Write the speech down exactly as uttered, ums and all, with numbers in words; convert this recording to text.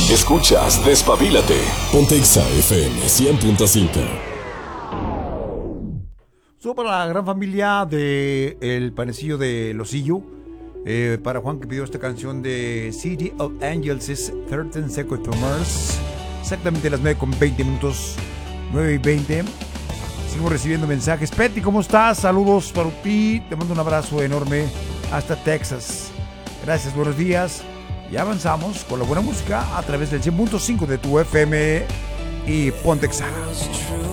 Escuchas Despabilate. Ponte Exa F M cien punto cinco. So, para la gran familia de El Panecillo de Losillo, eh, para Juan que pidió esta canción de City of Angels, es trece Seconds to Mars, exactamente las nueve con veinte minutos, nueve y veinte. Sigo recibiendo mensajes. Petty, ¿cómo estás? Saludos para ti, te mando un abrazo enorme hasta Texas. Gracias, buenos días. Y avanzamos con la buena música a través del cien punto cinco de tu F M y Ponte Exa.